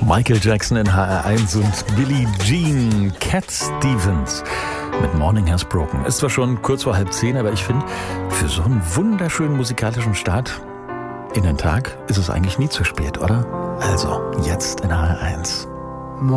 Michael Jackson in HR1 und Billie Jean, Cat Stevens mit Morning Has Broken. Ist zwar schon kurz vor 9:30, aber ich finde, für so einen wunderschönen musikalischen Start in den Tag ist es eigentlich nie zu spät, oder? Also, jetzt in HR1.